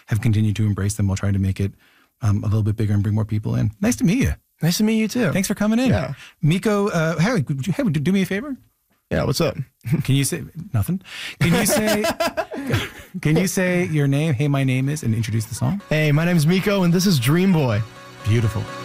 have continued to embrace them while trying to make it a little bit bigger and bring more people in. Nice to meet you. Nice to meet you too. Thanks for coming in. Yeah. Miko, hey, do me a favor? Yeah, what's up? Can you say nothing? Can you say your name? Hey, my name is, and introduce the song? Hey, my name's Miko, and this is Dream Boy. Beautiful.